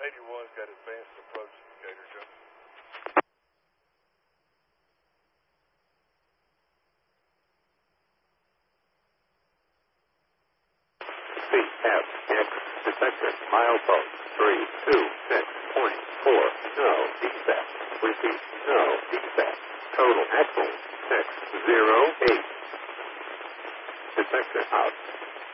81's got advanced approach indicator, Joe. CFX detected milepost 326.4. No defect. Repeat, no defect. Total axle 608. Detector out.